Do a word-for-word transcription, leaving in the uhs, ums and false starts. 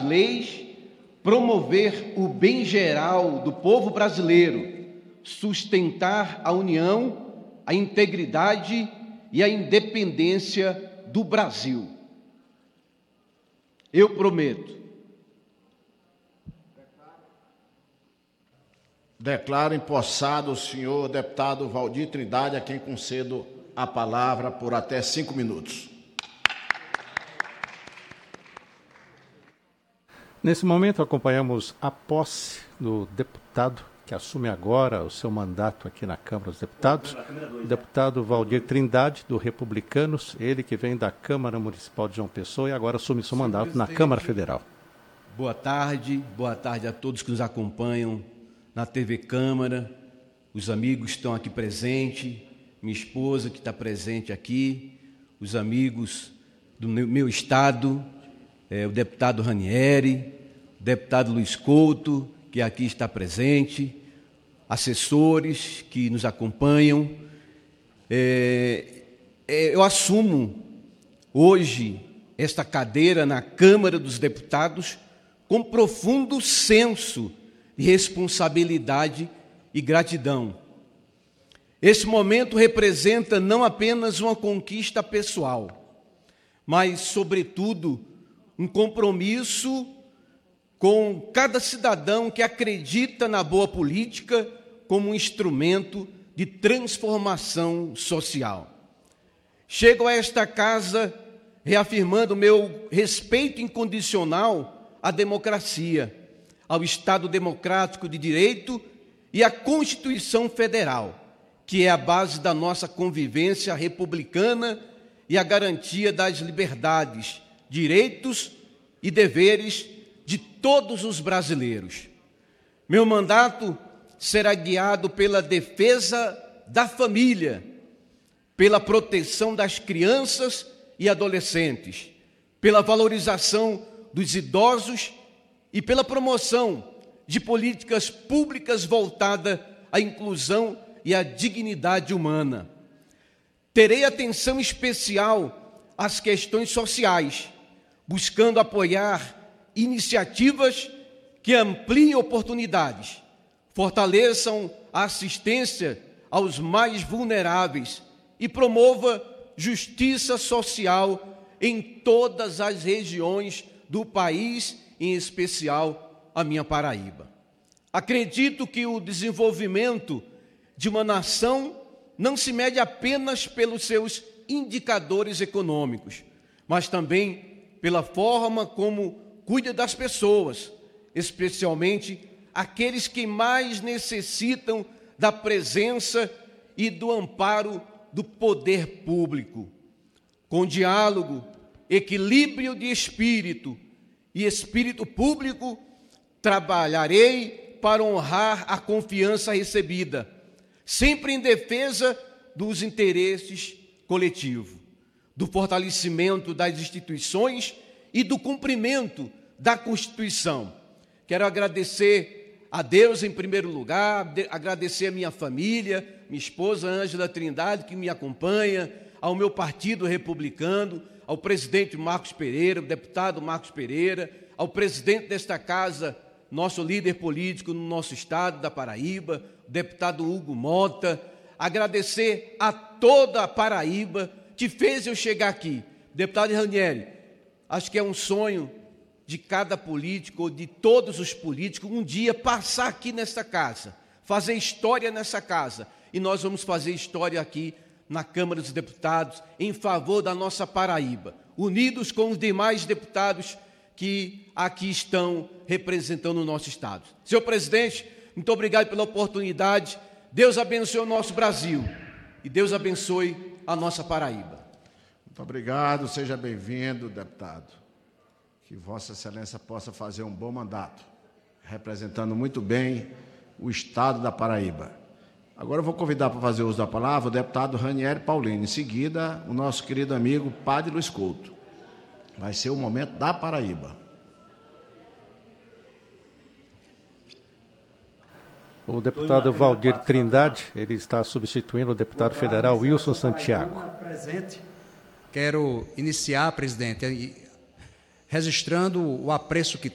leis, promover o bem geral do povo brasileiro, sustentar a união, a integridade e a independência do Brasil. Eu prometo. Declaro empossado o senhor deputado Valdir Trindade, a quem concedo a palavra por até cinco minutos. Nesse momento, acompanhamos a posse do deputado que assume agora o seu mandato aqui na Câmara dos Deputados, o deputado Valdir Trindade, do Republicanos, ele que vem da Câmara Municipal de João Pessoa e agora assume seu mandato na Câmara Federal. Boa tarde, boa tarde a todos que nos acompanham na T V Câmara, os amigos que estão aqui presentes, minha esposa que está presente aqui, os amigos do meu, meu estado, é, o deputado Ranieri, o deputado Luiz Couto, que aqui está presente, assessores que nos acompanham. É, é, eu assumo hoje esta cadeira na Câmara dos Deputados com profundo senso de responsabilidade e gratidão. Esse momento representa não apenas uma conquista pessoal, mas, sobretudo, um compromisso com cada cidadão que acredita na boa política como um instrumento de transformação social. Chego a esta casa reafirmando meu respeito incondicional à democracia, ao Estado democrático de direito e à Constituição Federal, que é a base da nossa convivência republicana e a garantia das liberdades, direitos e deveres de todos os brasileiros. Meu mandato será guiado pela defesa da família, pela proteção das crianças e adolescentes, pela valorização dos idosos e pela promoção de políticas públicas voltadas à inclusão e à dignidade humana. Terei atenção especial às questões sociais, buscando apoiar iniciativas que ampliem oportunidades, fortaleçam a assistência aos mais vulneráveis e promova justiça social em todas as regiões do país, em especial a minha Paraíba. Acredito que o desenvolvimento de uma nação não se mede apenas pelos seus indicadores econômicos, mas também pela forma como cuida das pessoas, especialmente aqueles que mais necessitam da presença e do amparo do poder público. Com diálogo, equilíbrio de espírito e espírito público, trabalharei para honrar a confiança recebida, sempre em defesa dos interesses coletivos, do fortalecimento das instituições e do cumprimento da Constituição. Quero agradecer a Deus em primeiro lugar, agradecer a minha família, minha esposa Ângela Trindade, que me acompanha, ao meu partido republicano, ao presidente Marcos Pereira, o deputado Marcos Pereira, ao presidente desta casa, nosso líder político no nosso estado da Paraíba, o deputado Hugo Mota, agradecer a toda a Paraíba que fez eu chegar aqui. Deputado Ranieri, acho que é um sonho de cada político, ou de todos os políticos, um dia passar aqui nesta casa, fazer história nessa casa, e nós vamos fazer história aqui na Câmara dos Deputados, em favor da nossa Paraíba, unidos com os demais deputados que aqui estão representando o nosso Estado. Senhor presidente, muito obrigado pela oportunidade. Deus abençoe o nosso Brasil e Deus abençoe a nossa Paraíba. Muito obrigado, seja bem-vindo, deputado. Que Vossa Excelência possa fazer um bom mandato, representando muito bem o Estado da Paraíba. Agora eu vou convidar para fazer uso da palavra o deputado Ranieri Paulino. Em seguida, o nosso querido amigo Padre Luiz Couto. Vai ser o momento da Paraíba. O deputado Valdir Trindade, ele está substituindo o deputado federal Wilson Santiago. Quero iniciar, presidente, registrando o apreço que